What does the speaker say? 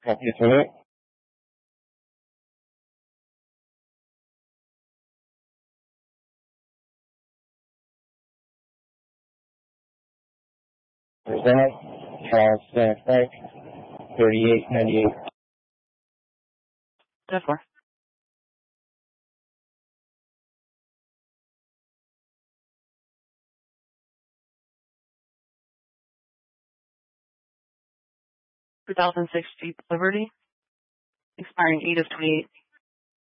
Copy it through. Present. Charles Frank. 3898. 10-4. (2006 Jeep Liberty, expiring 8 of 28.